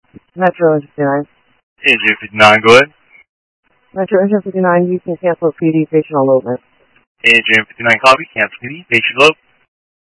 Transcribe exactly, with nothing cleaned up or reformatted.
Metro Engine fifty-nine. Engine fifty-nine, go ahead. Metro Engine fifty-nine, you can cancel P D patient elopement. Engine fifty-nine, copy. Cancel P D. Patient load.